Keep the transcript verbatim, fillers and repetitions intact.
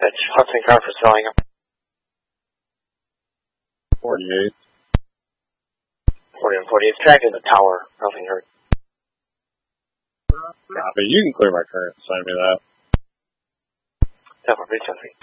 That's Hudson car for selling. forty-eight. forty and forty. It's tracked in the tower. Nothing hurt. Copy. You can clear my current. Sign me that. Temple, reach on three.